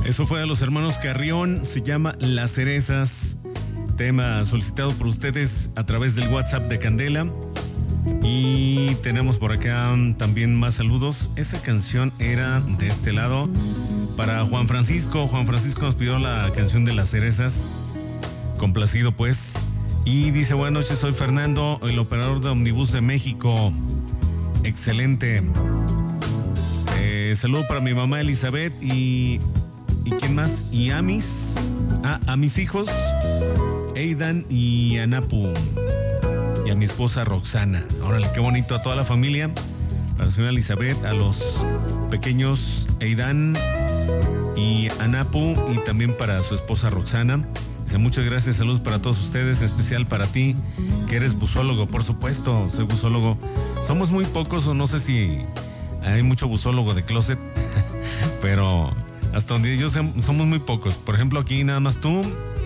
Eso fue de los hermanos Carrión, se llama Las Cerezas, tema solicitado por ustedes a través del WhatsApp de Candela. Y tenemos por acá también más saludos. Esa canción era de este lado para Juan Francisco. Juan Francisco nos pidió la canción de Las Cerezas. Complacido pues. Y dice, buenas noches, soy Fernando, el operador de Omnibus de México. Excelente. Saludo para mi mamá Elizabeth y ¿quién más? Y a mis hijos Eidan y Anapu. Y a mi esposa Roxana. Órale, qué bonito, a toda la familia. A la señora Elizabeth, a los pequeños Eidan y Anapu, y también para su esposa Roxana. Dice, muchas gracias, saludos para todos ustedes, en especial para ti, que eres buzólogo. Por supuesto, soy buzólogo. Somos muy pocos, o no sé si hay mucho buzólogo de closet, pero hasta donde yo sé, somos muy pocos. Por ejemplo, aquí nada más tú.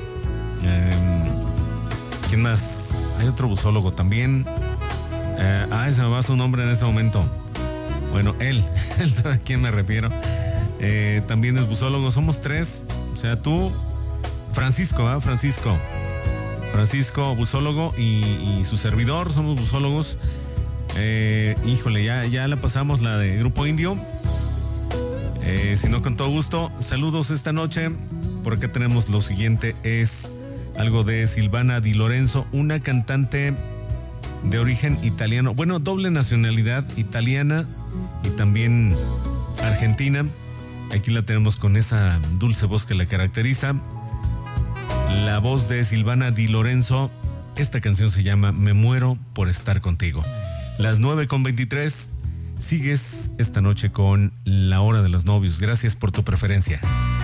¿Quién más? Hay otro buzólogo también. Se me va su nombre en ese momento. Bueno, él sabe a quién me refiero. También es buzólogo. Somos 3. O sea, tú, Francisco, Francisco, buzólogo, y su servidor, somos buzólogos. Híjole, ya la pasamos, la de Grupo Indio. Si no, con todo gusto. Saludos esta noche. Por acá tenemos lo siguiente, es algo de Silvana Di Lorenzo, una cantante de origen italiano, bueno, doble nacionalidad, italiana y también argentina. Aquí la tenemos con esa dulce voz que la caracteriza. La voz de Silvana Di Lorenzo. Esta canción se llama Me muero por estar contigo. Las 9:23. Sigues esta noche con La Hora de los Novios. Gracias por tu preferencia.